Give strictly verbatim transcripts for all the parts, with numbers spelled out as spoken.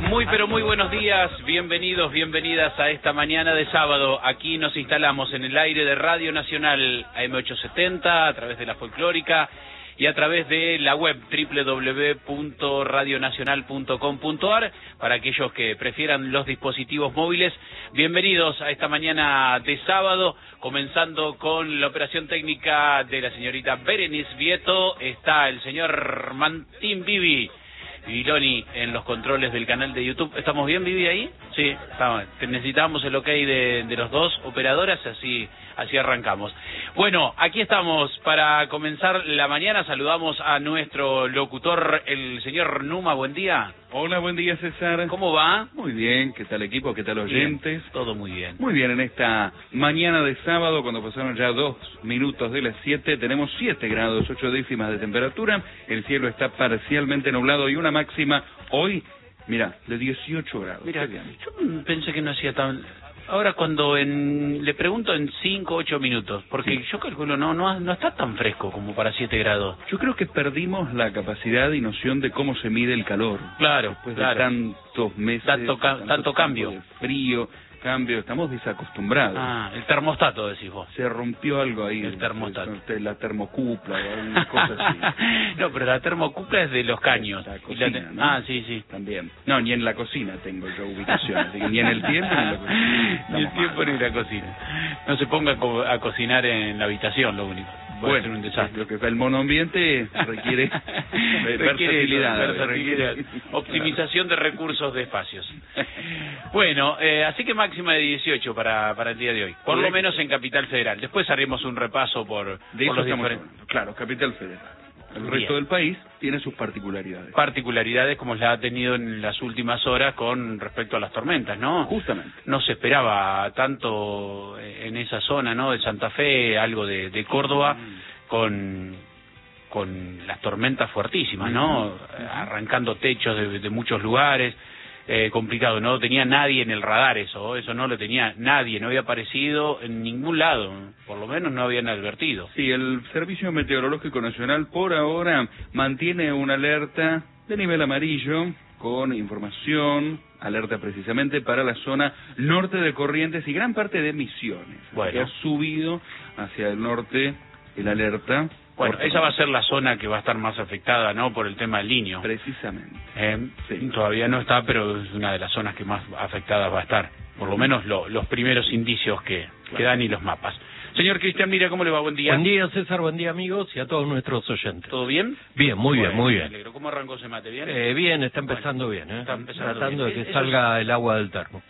Muy pero muy buenos días, bienvenidos, bienvenidas a esta mañana de sábado. Aquí nos instalamos en el aire de Radio Nacional A M ochocientos setenta, a través de la folclórica y a través de la web doble u doble u doble u punto radio nacional punto com punto a r. Para aquellos que prefieran los dispositivos móviles, bienvenidos a esta mañana de sábado, comenzando con la operación técnica de la señorita Berenice Vieto. Está el señor Martín Vivi Viloni en los controles del canal de YouTube. ¿Estamos bien, Vivi, ahí? Sí, estamos. Necesitábamos el ok de, de los dos operadoras, así así arrancamos. Bueno, aquí estamos para comenzar la mañana. Saludamos a nuestro locutor, el señor Numa. Buen día. Hola, buen día, César. ¿Cómo va? Muy bien, ¿qué tal equipo? ¿Qué tal oyentes? Bien, todo muy bien. Muy bien, en esta mañana de sábado, cuando pasaron ya dos minutos de las siete, tenemos siete grados, ocho décimas de temperatura, el cielo está parcialmente nublado y una máxima hoy, mira, de dieciocho grados. Mira, yo pensé que no hacía tan... Ahora cuando en, le pregunto en cinco, ocho minutos, porque sí, yo calculo no, no no está tan fresco como para siete grados. Yo creo que perdimos la capacidad y noción de cómo se mide el calor. Claro, después claro. de tantos meses, tanto, ca tanto, tanto cambio, de frío, cambio, estamos desacostumbrados. Ah, el termostato, decís vos. Se rompió algo ahí. El termostato. La termocupla o alguna cosa así. No, pero la termocupla es de los caños. La cocina, la ¿no? Ah, sí, sí. También. No, ni en la cocina tengo yo ubicación, así que ni en el tiempo ni en la cocina. Ni el tiempo ni la cocina. No se ponga a, co a cocinar en la habitación, lo único. Puede Bueno, ser un desastre. Lo que el monoambiente requiere, versatilidad, versatilidad. Requiere... Optimización de recursos de espacios. Bueno, eh, así que máxima de dieciocho para, para el día de hoy. Por lo menos en Capital Federal. Después haremos un repaso por, de por eso los diferentes... diferentes... Claro, Capital Federal. El Bien. resto del país tiene sus particularidades. Particularidades como la ha tenido en las últimas horas con respecto a las tormentas, ¿no? Justamente. No se esperaba tanto en esa zona, ¿no? De Santa Fe, algo de, de Córdoba, mm. con, con las tormentas fuertísimas, ¿no? Mm. Arrancando techos de, de muchos lugares. Eh, complicado, no tenía nadie en el radar eso, eso no lo tenía nadie, no había aparecido en ningún lado, por lo menos no habían advertido. Sí, el Servicio Meteorológico Nacional por ahora mantiene una alerta de nivel amarillo con información, alerta precisamente para la zona norte de Corrientes y gran parte de Misiones. Bueno. Que ha subido hacia el norte el alerta. Bueno, esa va a ser la zona que va a estar más afectada, ¿no? Por el tema del Niño. Precisamente. Eh, sí. Todavía no está, pero es una de las zonas que más afectadas va a estar. Por lo menos lo, los primeros indicios que, claro. que dan y los mapas. Señor Cristian Mira, ¿cómo le va? Buen día. Buen día, César. Buen día, amigos, y a todos nuestros oyentes. ¿Todo bien? Bien, muy bueno, bien, muy bien. Me alegro. ¿Cómo arrancó ese mate? ¿Bien? Eh, bien, está empezando bueno, bien, ¿eh? Está empezando Tratando bien. de que Eso salga es... el agua del termo.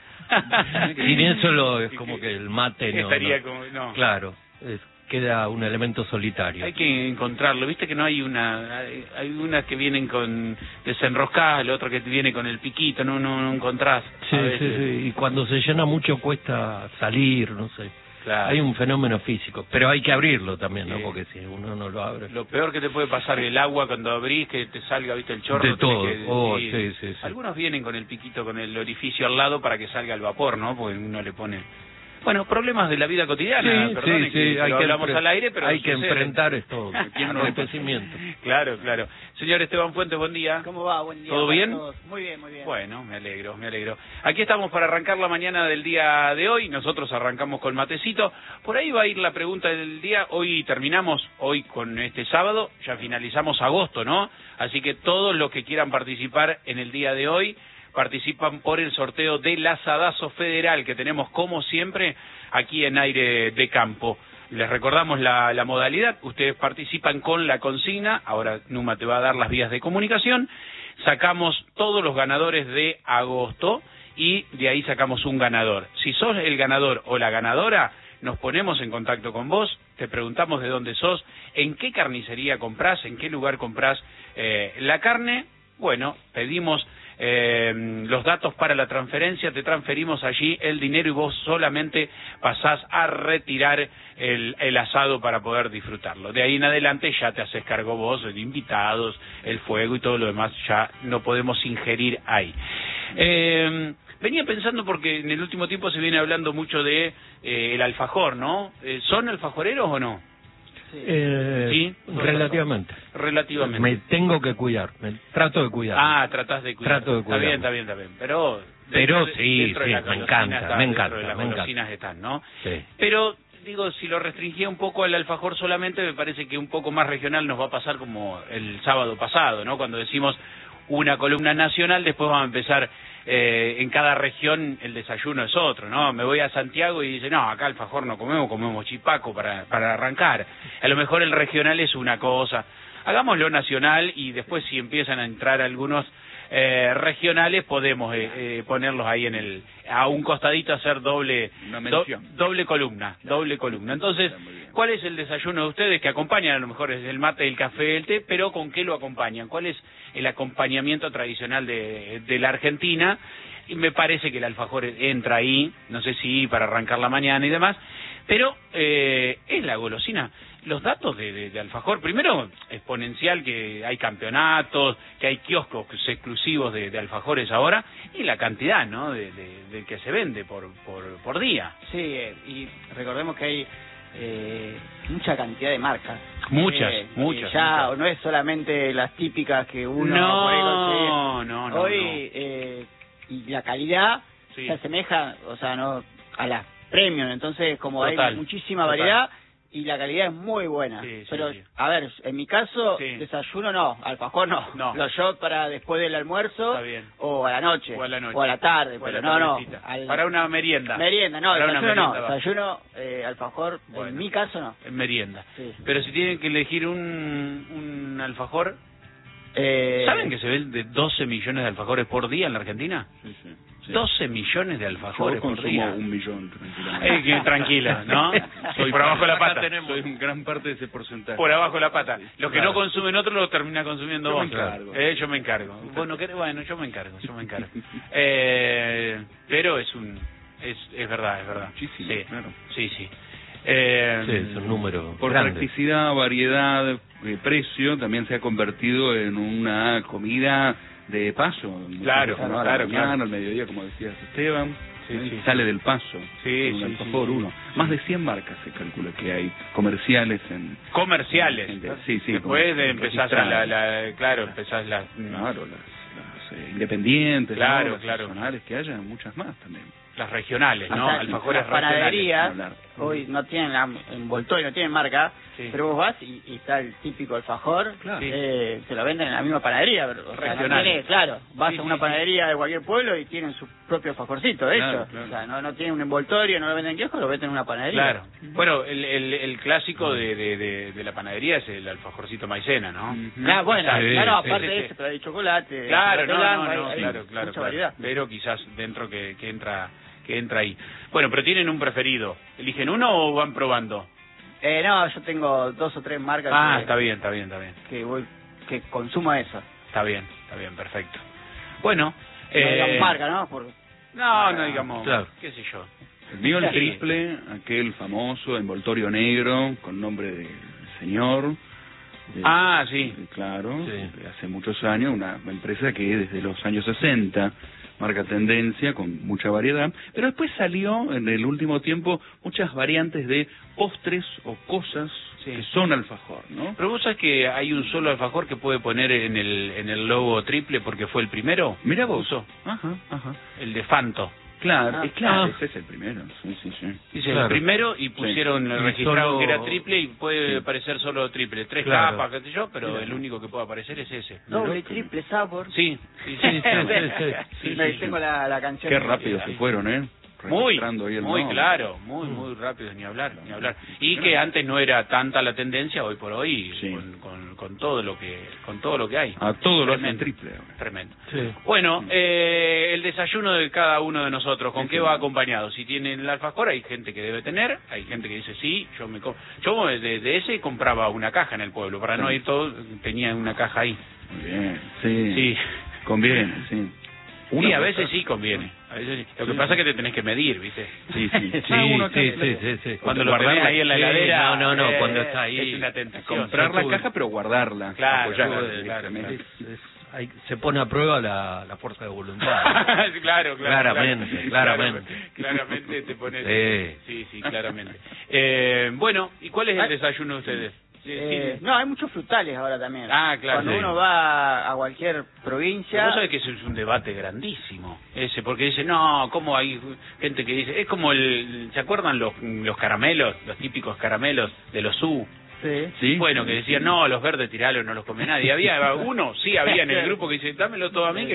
Sin eso lo, es como que el mate no... Estaría no. como... No. Claro, es... queda un elemento solitario. Hay que encontrarlo, viste que no hay una, hay, hay unas que vienen con desenroscadas, el otro que viene con el piquito, no no, no encontrás. Sí, sí, sí, y cuando se llena mucho cuesta salir, no sé. Claro. Hay un fenómeno físico, pero hay que abrirlo también, ¿no? Sí. Porque si uno no lo abre... Lo peor que te puede pasar el agua cuando abrís, que te salga, viste, el chorro. De todo, que, oh, sí. Sí, sí, sí. Algunos vienen con el piquito, con el orificio al lado para que salga el vapor, ¿no? Porque uno le pone... Bueno, problemas de la vida cotidiana, sí, perdón, sí, sí, que hay lo que hablamos al aire, pero hay que sucede. enfrentar esto, acontecimiento. Claro, claro. Señor Esteban Fuentes, buen día. ¿Cómo va? Buen día. ¿Todo bien? Todos. Muy bien, muy bien. Bueno, me alegro, me alegro. Aquí estamos para arrancar la mañana del día de hoy. Nosotros arrancamos con matecito. Por ahí va a ir la pregunta del día. Hoy terminamos, hoy con este sábado, ya finalizamos agosto, ¿no? Así que todos los que quieran participar en el día de hoy participan por el sorteo del asadazo federal que tenemos como siempre aquí en Aire de Campo. Les recordamos la, la modalidad, ustedes participan con la consigna, ahora Numa te va a dar las vías de comunicación, sacamos todos los ganadores de agosto y de ahí sacamos un ganador. Si sos el ganador o la ganadora, nos ponemos en contacto con vos, te preguntamos de dónde sos, en qué carnicería comprás, en qué lugar comprás eh, la carne, bueno, pedimos... Eh, los datos para la transferencia, te transferimos allí el dinero y vos solamente pasás a retirar el, el asado para poder disfrutarlo. De ahí en adelante ya te haces cargo vos de invitados, el fuego y todo lo demás ya no podemos ingerir ahí. Eh, venía pensando porque en el último tiempo se viene hablando mucho de eh, el alfajor, ¿no? Eh, ¿Son alfajoreros o no? Eh, ¿Sí? Relativamente. Relativamente. Me tengo que cuidar, me trato de cuidar. Ah, tratás de cuidar. Trato de Está bien, cuidarme. está bien, está bien. Pero, Pero dentro de- sí, dentro de sí, las me golosinas encanta, está, me dentro encanta, de las me encanta. golosinas están, ¿no? Sí. Pero, digo, si lo restringía un poco al alfajor solamente, me parece que un poco más regional nos va a pasar como el sábado pasado, ¿no? Cuando decimos una columna nacional, después vamos a empezar, eh, en cada región el desayuno es otro, ¿no? Me voy a Santiago y dice, no, acá alfajor no comemos, comemos chipaco para, para arrancar. A lo mejor el regional es una cosa. Hagámoslo nacional y después si empiezan a entrar algunos eh, regionales podemos eh, eh, ponerlos ahí en el a un costadito, hacer doble Una do- mención. doble columna, doble columna. Entonces, Está muy bien. ¿cuál es el desayuno de ustedes que acompañan? A lo mejor es el mate, el café, el té, pero ¿con qué lo acompañan? ¿Cuál es el acompañamiento tradicional de, de la Argentina? Y me parece que el alfajor entra ahí, no sé si para arrancar la mañana y demás, pero eh, es la golosina. Los datos de, de, de alfajor, primero, exponencial, que hay campeonatos, que hay kioscos exclusivos de, de alfajores ahora, y la cantidad, ¿no?, de, de, de que se vende por, por, por día. Sí, eh, y recordemos que hay eh, mucha cantidad de marcas. Muchas, Eh, muchas, que ya muchas. no es solamente las típicas que uno No, puede conseguir. no, no, Hoy, no. eh, y la calidad Sí. se asemeja, o sea, no a las premium, entonces como Total, hay muchísima total. variedad y la calidad es muy buena. Sí, sí, Pero, sí. a ver, en mi caso, Sí. desayuno no, alfajor no. No. Los shots para después del almuerzo Está bien. o a la noche. O a la noche. O a la tarde, O a pero la no, no. tardecita. al- Para una merienda. Merienda, no, Para una desayuno no. merienda va. Desayuno, eh, alfajor, Bueno. en mi caso no. En merienda. Sí. Pero si tienen que elegir un, un alfajor, Eh, ¿saben que se ven de doce millones de alfajores por día en la Argentina? Sí, sí, sí. doce millones de alfajores Yo por consumo día. un millón, tranquilamente. Eh, que tranquila, ¿no? Soy por abajo de la pata. Soy un gran parte de ese porcentaje. Por abajo de la pata. Los que Claro. no consumen otros los termina consumiendo Yo me vos. encargo. Eh, yo me encargo. Vos no querés, bueno, yo me encargo, yo me encargo. Eh, pero es un, es, es verdad, es verdad. Muchísimo, Sí, claro. sí, sí. Eh, Sí, es un número Por grande. practicidad, variedad, eh, precio, también se ha convertido en una comida de paso. Claro, ¿no? A la claro, mañana, claro. al mediodía, como decías Esteban. Sí, ¿eh? sí, Sale del paso. Sí, un sí, alfajor sí, sí. uno. Más de cien marcas se calcula que hay comerciales en... comerciales. en- en- sí, sí, Después como de empezás a la, registradas. la, claro, empezás la, Claro, las, las, eh, independientes, Claro, ¿no? Las claro. personales que haya, muchas más también. las regionales, ¿no? hasta Alfajores las panaderías regionales. hoy no tienen la envoltorio, no tienen marca, Sí. pero vos vas y, y está el típico alfajor, Claro. eh, se lo venden en la misma panadería, pero, o sea, no Regional. tiene- claro, vas Sí, a una sí, panadería de cualquier pueblo y tienen su propio alfajorcito, de Claro, hecho, claro. o sea, no, no tienen un envoltorio, no lo venden en kiosco, lo venden en una panadería. Claro. Bueno, el, el, el clásico de, de, de, de la panadería es el alfajorcito maicena, ¿no? Ujú. Ah, bueno, Sí, claro, sí, aparte sí, de sí. eso, pero hay chocolate, Claro, chocolate no, blanco, no, hay- no, hay claro, claro, mucha claro. variedad. Pero quizás dentro que, que entra que entra ahí. Bueno, pero tienen un preferido. ¿Eligen uno o van probando? Eh, no, yo tengo dos o tres marcas Ah, que, está bien, está bien, está bien. que voy, que consumo eso. Está bien, está bien, perfecto. Bueno, No digamos eh, marca, ¿no? Por, no, no digamos, Claro. qué sé yo. El mío el Sí. triple, aquel famoso envoltorio negro con nombre del señor. de- Ah, sí. Claro, Sí. de hace muchos años, una empresa que desde los años sesenta marca tendencia con mucha variedad, pero después salió en el último tiempo muchas variantes de postres o cosas Sí. que son alfajor, ¿no? Pero vos sabés que hay un solo alfajor que puede poner en el en el logo triple porque fue el primero. Mira vos. Puso, Ajá, ajá. el de Fanto. Claro, Ah, es claro, ah. ese es el primero. Sí, sí, sí. Dice Claro. el primero y pusieron, Sí. registraron Y solo- que era triple y puede Sí. parecer solo triple. Tres Claro. capas, qué sé yo, pero Mira. el único que puede aparecer es ese. doble y triple sabor. Sí, sí, sí. Sí, sí, sí, Sí, Me- sí, tengo sí. la, la canción. Qué de- rápido sí. se fueron, ¿eh? Muy, Registrando ahí el muy nombre. claro, muy, muy rápido, ni hablar, ni hablar. Y que antes no era tanta la tendencia, hoy por hoy, Sí. con, con, con todo lo que con todo lo que hay. A todo lo hacen Tremendo. triple ahora. Tremendo. sí. Bueno, eh, el desayuno de cada uno de nosotros, ¿con Sí, qué sí. va acompañado? Si tienen el alfajor, hay gente que debe tener, hay gente que dice sí, yo me co- yo de, de ese compraba una caja en el pueblo, para no Sí. ir todo, tenía una caja ahí. Muy bien, sí. Sí. Conviene, sí. Sí, Una a veces cosa- sí conviene. A veces sí. Lo que Sí, pasa sí. es que te tenés que medir, ¿viste? Sí, sí. Sí, Ah, uno acá- sí, sí, sí, sí. Cuando lo Guardarla tenés ahí en la Sí, heladera. no, no, no, eh, cuando está ahí. Es una tentación. Comprar Yo la tuve- caja, pero guardarla. Claro, apoyarla claro, directamente. Es- es- hay- se pone a prueba la, la fuerza de voluntad. claro, claro, Claramente, claro. claramente. Claramente te pones. Sí. Sí, sí, claramente. Eh, bueno, ¿y cuál es el desayuno de ustedes? Eh, no, hay muchos frutales ahora también. Ah, claro. Cuando Sí. uno va a cualquier provincia... Pero vos sabés que ese es un debate grandísimo, ese, porque dice, no, ¿cómo hay gente que dice? Es como el, ¿se acuerdan los, los caramelos, los típicos caramelos de los U? Sí. Sí. Bueno, que decían, no, los verdes tiralos no los come nadie. Había uno, sí, había en el grupo que dice, dámelo todo a mí, que